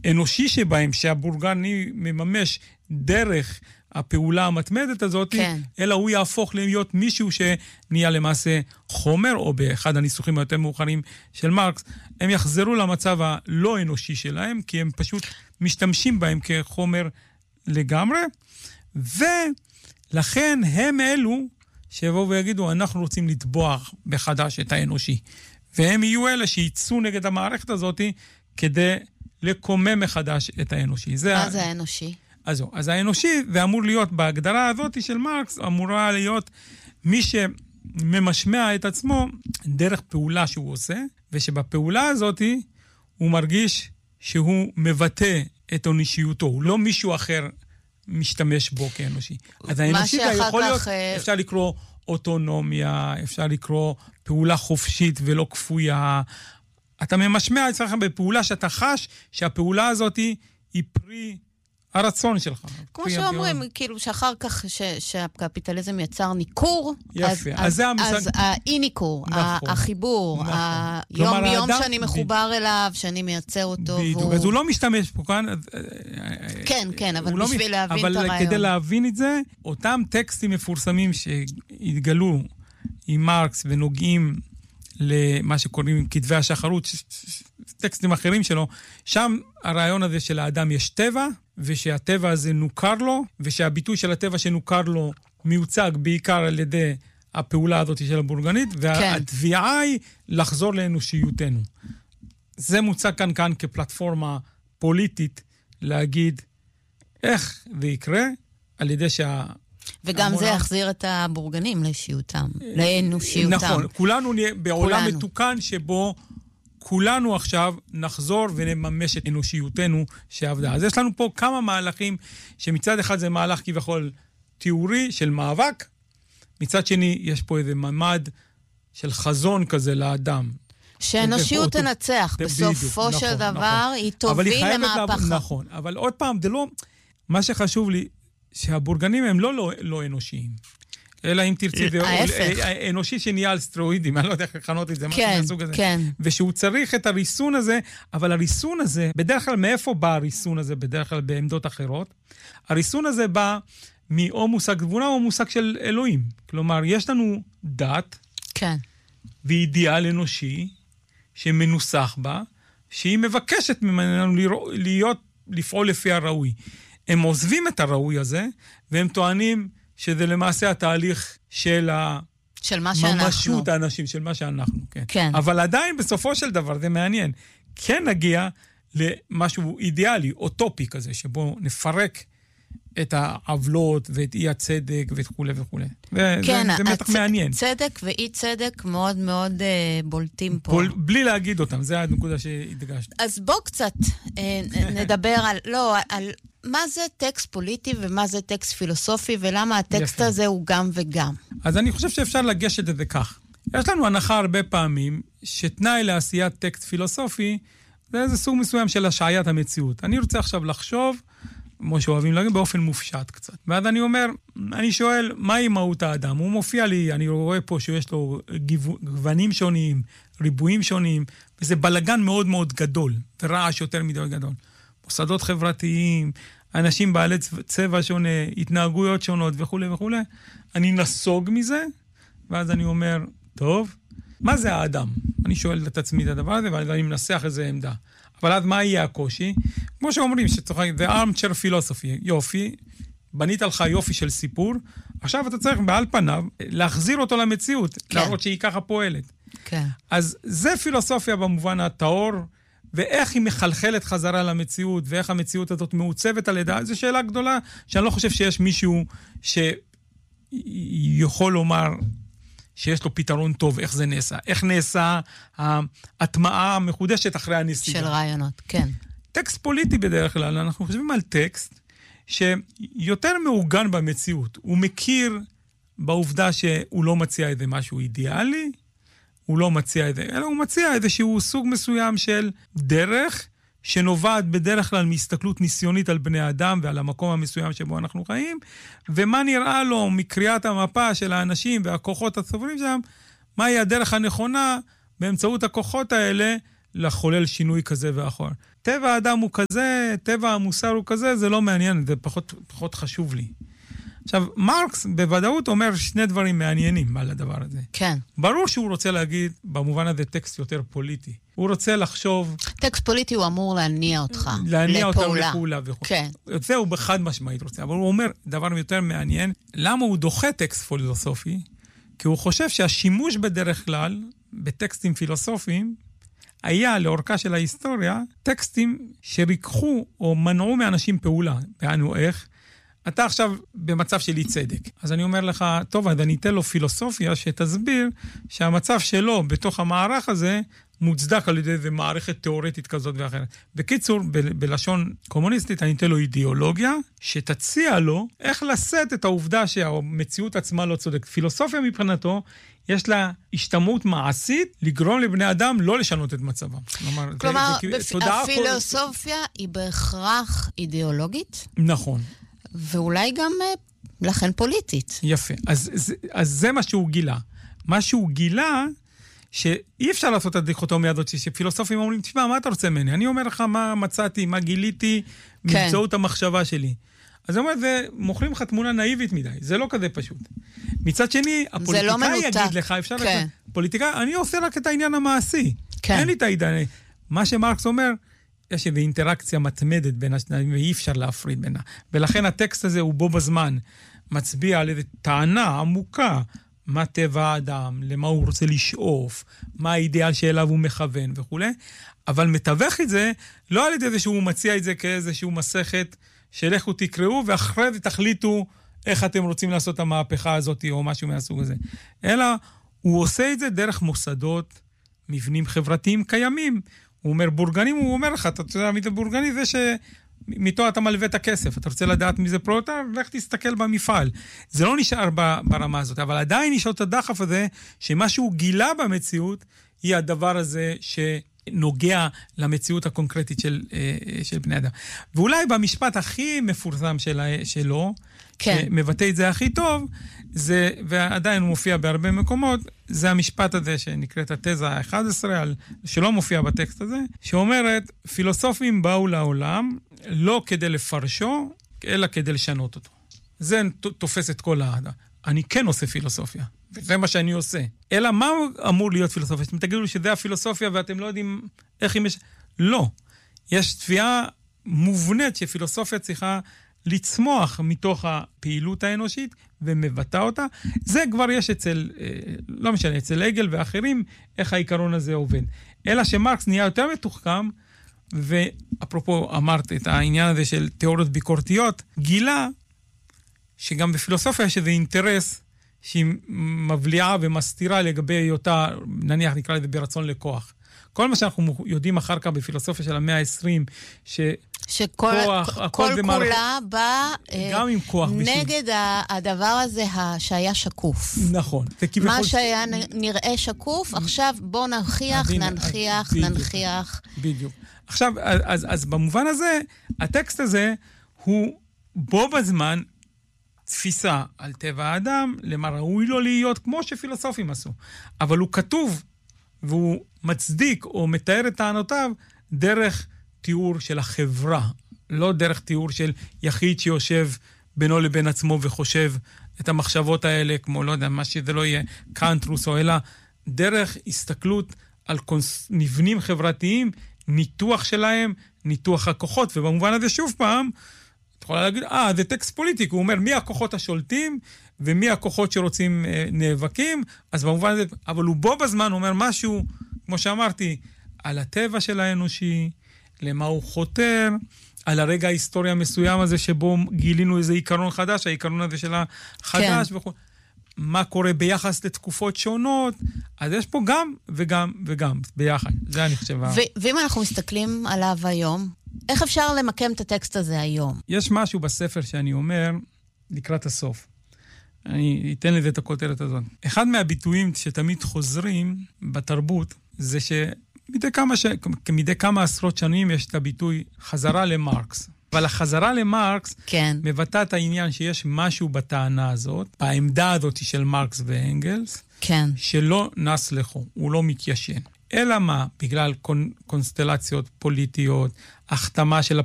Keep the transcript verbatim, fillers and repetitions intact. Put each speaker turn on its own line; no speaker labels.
האנושי שבהם, שהבורגני מממש דרך הפעולה המתמדת הזאת, כן. אלא הוא יהפוך להיות מישהו שנהיה למעשה חומר, או באחד הניסוחים היותר מאוחרים של מרקס, הם יחזרו למצב הלא אנושי שלהם, כי הם פשוט משתמשים בהם כחומר לגמרי, ולכן הם אלו שיבואו ויגידו, אנחנו רוצים לטבוע בחדש את האנושי. והם יהיו אלה שיצאו נגד המערכת הזאת, כדי לקומם מחדש את האנושי.
מה זה, זה האנושי?
אז, אז האנושי, ואמור להיות בהגדרה הזאת של מרקס, אמורה להיות מי שממשמע את עצמו דרך פעולה שהוא עושה, ושבפעולה הזאת הוא מרגיש שהוא מבטא את אנושיותו, הוא לא מישהו אחר משתמש בו כאנושי. אז האנושי זה יכול להיות, אפשר לקרוא אוטונומיה, אפשר לקרוא פעולה חופשית ולא כפויה. אתה ממשמע אצלך בפעולה שאתה חש שהפעולה הזאת היא פרי הרצון שלך.
כמו שאומרים, כאילו שאחר כך שהקפיטליזם יצר ניכור,
יפה.
אז האי-ניכור, החיבור, היום שאני מחובר אליו, שאני מייצר אותו.
בדיוק, אז הוא לא משתמש פה כאן.
כן, כן, אבל בשביל להבין את הרעיון.
אבל כדי להבין את זה, אותם טקסטים מפורסמים שהתגלו עם מרקס ונוגעים למה שקוראים כתבי השחרות, טקסטים אחרים שלו, שם הרעיון הזה של האדם יש טבע, ושהטבע הזה נוכר לו, ושהביטוי של הטבע שנוכר לו מיוצג בעיקר על ידי הפעולה הזאת של הבורגנית, והתביעה היא לחזור לאנושיותנו. זה מוצג כאן כאן כפלטפורמה פוליטית להגיד איך זה יקרה, על ידי שה...
וגם המונה... זה יחזיר את הבורגנים לאישיותם, לאנושיותם.
נכון, כולנו נהיה בעולם כולנו. מתוקן שבו כולנו עכשיו נחזור ונממש את אנושיותנו שעבדה. אז יש לנו פה כמה מהלכים, שמצד אחד זה מהלך כביכול תיאורי של מאבק, מצד שני יש פה איזה ממד של חזון כזה לאדם.
שאנושיות תנצח, בסופו של דבר היא תוביל למהפכה.
נכון, אבל עוד פעם, זה לא... מה שחשוב לי, שהבורגנים הם לא לא, לא אנושיים. אלא אם תרצי, אנושי שנהיה על סטרואידים, אני לא יודע איך לכנות את זה, משהו מהסוג הזה. ושהוא צריך את הריסון הזה, אבל הריסון הזה, בדרך כלל מאיפה בא הריסון הזה, בדרך כלל בעמדות אחרות? הריסון הזה בא מאו מושג גבולה או מושג של אלוהים. כלומר, יש לנו דת, ואידיאל אנושי, שמנוסח בה, שהיא מבקשת ממנו להיות, לפעול לפי הראוי. הם עוזבים את הראוי הזה, והם טוענים שזה למעשה התהליך של ה...
של מה שאנחנו.
ממשות האנשים, של מה שאנחנו, כן.
כן.
אבל עדיין בסופו של דבר, זה מעניין, כן נגיע למשהו אידיאלי, אוטופי כזה, שבו נפרק את העוולות ואת אי הצדק וכו' וכו'.
כן,
זה מתח מעניין.
צדק ואי צדק מאוד מאוד uh, בולטים פה.
בול, בלי להגיד אותם, זה הנקודה שהדגשת.
אז בוא קצת uh, נדבר על, לא, על מה זה טקסט פוליטי ומה זה טקסט פילוסופי, ולמה הטקסט יפה. הזה הוא גם וגם.
אז אני חושב שאפשר לגשת את זה כך. יש לנו הנחה הרבה פעמים, שתנאי לעשיית טקסט פילוסופי, זה איזה סוג מסוים של השעיית המציאות. אני רוצה עכשיו לחשוב, כמו שאוהבים להגיד, באופן מופשט קצת. ואז אני אומר, אני שואל, מהי מהות האדם? הוא מופיע לי, אני רואה פה שיש לו גוונים שונים, ריבועים שונים, וזה בלגן מאוד מאוד גדול, ורעש יותר מדי גדול. מוסדות חברתיים, אנשים בעלי צבע שונה, התנהגויות שונות וכו' וכו'. אני נסוג מזה, ואז אני אומר, טוב, מה זה האדם? אני שואל את עצמי את הדבר הזה, ואני מנסח איזה עמדה. אבל אז מה יהיה הקושי? כמו שאומרים, שצריך, זה armchair philosophy, יופי, בנית לך יופי של סיפור, עכשיו אתה צריך בעל פניו להחזיר אותו למציאות, כן. להראות שהיא ככה פועלת.
כן.
אז זה פילוסופיה במובן הטהור, ואיך היא מחלחלת חזרה למציאות, ואיך המציאות הזאת מעוצבת על ידה, זו שאלה גדולה, שאני לא חושב שיש מישהו שיכול לומר שיש לו פתרון טוב, איך זה נעשה. איך נעשה ההטמעה המחודשת אחרי הנסיגה.
של רעיונות, כן.
טקסט פוליטי בדרך כלל, אנחנו חושבים על טקסט שיותר מעוגן במציאות. הוא מכיר בעובדה שהוא לא מציע איזה משהו אידיאלי, הוא לא מציע את זה, אלא הוא מציע איזשהו סוג מסוים של דרך, שנובעת בדרך כלל מהסתכלות ניסיונית על בני אדם ועל המקום המסוים שבו אנחנו חיים, ומה נראה לו מקריאת המפה של האנשים והכוחות הסוברים שם, מהי הדרך הנכונה באמצעות הכוחות האלה לחולל שינוי כזה ואחר. טבע האדם הוא כזה, טבע המוסר הוא כזה, זה לא מעניין, זה פחות, פחות חשוב לי. עכשיו, מרקס בוודאות אומר שני דברים מעניינים על הדבר הזה.
כן.
ברור שהוא רוצה להגיד, במובן הזה, טקסט יותר פוליטי. הוא רוצה לחשוב...
טקסט פוליטי הוא אמור להניע אותך.
להניע אותם לפעולה וכו'.
כן.
זה הוא בחד משמעית רוצה, אבל הוא אומר דבר יותר מעניין, למה הוא דוחה טקסט פילוסופי? כי הוא חושב שהשימוש בדרך כלל, בטקסטים פילוסופיים, היה לאורכה של ההיסטוריה, טקסטים שריקחו או מנעו מאנשים פעולה. בענו איך? אתה עכשיו במצב של אי צדק. אז אני אומר לך, טוב, אז אני אתן לו פילוסופיה שתסביר שהמצב שלו בתוך המערך הזה מוצדק על ידי איזו מערכת תיאורטית כזאת ואחרת. בקיצור, ב- בלשון קומוניסטית, אני אתן לו אידיאולוגיה שתציע לו איך לשאת את העובדה שהמציאות עצמה לא צודקת. פילוסופיה מבחינתו, יש לה השתמעות מעשית לגרום לבני אדם לא לשנות את מצבם.
כלומר, כלומר בפ... הפילוסופיה כל... היא בהכרח אידיאולוגית?
נכון.
ואולי גם לכן פוליטית.
יפה. אז, אז, אז זה מה שהוא גילה. מה שהוא גילה, שאי אפשר לעשות את הדיכוטומיה הזאת, שפילוסופים אומרים, תשמע, מה אתה רוצה ממני? אני אומר לך מה מצאתי, מה גיליתי, כן. מבצעות המחשבה שלי. אז הוא אומר, ומוכרים לך תמונה נאיבית מדי. זה לא כזה פשוט. מצד שני, הפוליטיקאי לא יגיד לך, אפשר כן. לך, פוליטיקאי, אני עושה רק את העניין המעשי. כן. אין לי את העידן. מה שמרקס אומר, יש איזו אינטראקציה מתמדת בין השניים, ואי אפשר להפריד בינה. ולכן הטקסט הזה הוא בו בזמן מצביע על איזו טענה עמוקה, מה טבע האדם, למה הוא רוצה לשאוף, מה האידיאל שאליו הוא מכוון וכו'. אבל מתווך את זה, לא על ידי זה שהוא מציע את זה כאיזשהו מסכת, שלכו תקראו, ואחרי זה תחליטו איך אתם רוצים לעשות את המהפכה הזאת, או משהו מהסוג הזה. אלא הוא עושה את זה דרך מוסדות, מבנים חברתיים קיימים. הוא אומר בורגנים, הוא אומר לך, אתה יודע מי זה בורגני? זה שמיתו אתה מלווה את הכסף. אתה רוצה לדעת מי זה פרולטר? לך תסתכל במפעל. זה לא נשאר ברמה הזאת, אבל עדיין יש את הדחף הזה, שמה שהוא גילה במציאות, היא הדבר הזה שנוגע למציאות הקונקרטית של, של בני אדם. ואולי במשפט הכי מפורסם של, שלו, כן. שמבטא את זה הכי טוב, זה, ועדיין הוא מופיע בהרבה מקומות, זה המשפט הזה שנקראת התזה ה-אחת עשרה, שלא מופיע בטקסט הזה, שאומרת, פילוסופים באו לעולם לא כדי לפרשו, אלא כדי לשנות אותו. זה תופס את כל האדם. אני כן עושה פילוסופיה, וזה מה שאני עושה. אלא מה אמור להיות פילוסופיה? אתם תגידו לי שזה הפילוסופיה ואתם לא יודעים איך היא מש... לא. יש תביעה מובנית שפילוסופיה צריכה לצמוח מתוך הפעילות האנושית ומבטא אותה. זה כבר יש אצל, לא משנה, אצל אגל ואחרים, איך העיקרון הזה עובד. אלא שמרקס נהיה יותר מתוחכם, ואפרופו אמרת את העניין הזה של תיאוריות ביקורתיות, גילה שגם בפילוסופיה יש איזה אינטרס שהיא מבליעה ומסתירה לגבי היותה, נניח נקרא לזה ברצון לכוח. כל מה שאנחנו יודעים אחר כך בפילוסופיה של המאה ה-עשרים, ש...
שכל כוח, כל כולה בא גם עם כוח נגד בשביל... הדבר הזה שהיה שקוף.
נכון.
מה שהיה נראה שקוף, עכשיו בוא ננחיח, ננחיח, ננחיח.
בדיוק. עכשיו, אז, אז במובן הזה, הטקסט הזה הוא בו בזמן תפיסה על טבע האדם, למה ראוי לו להיות כמו שפילוסופים עשו. אבל הוא כתוב, והוא מצדיק או מתאר את טענותיו דרך תיאור של החברה, לא דרך תיאור של יחיד שיושב בינו לבין עצמו וחושב את המחשבות האלה, כמו לא יודע, מה שזה לא יהיה קאנט רוסו, אלא דרך הסתכלות על קונס... מבנים חברתיים, ניתוח שלהם, ניתוח הכוחות, ובמובן הזה שוב פעם, את יכולה להגיד, אה, זה טקסט פוליטי, הוא אומר מי הכוחות השולטים, ומי הכוחות שרוצים אה, נאבקים, אז במובן הזה, אבל הוא בו בזמן אומר משהו, כמו שאמרתי, על הטבע של האנושי, למה הוא חותר, על הרגע ההיסטוריה המסוים הזה, שבו גילינו איזה עיקרון חדש, העיקרון הזה של החדש, כן. וכו'. מה קורה ביחס לתקופות שונות, אז יש פה גם וגם וגם ביחד. זה אני חושב.
ו- ואם אנחנו מסתכלים עליו היום, איך אפשר למקם את הטקסט הזה היום?
יש משהו בספר שאני אומר, לקראת הסוף. אני אתן לזה את הכותרת הזאת. אחד מהביטויים שתמיד חוזרים בתרבות, זה שמדי כמה, ש... מדי כמה עשרות שנים יש את הביטוי חזרה למרקס. אבל החזרה למרקס
כן.
מבטא את העניין שיש משהו בטענה הזאת, בעמדה הזאת של מרקס ואנגלס,
כן.
שלא נס לכו, הוא לא מתיישן. אלא מה? בגלל קונסטלציות פוליטיות, החתמה של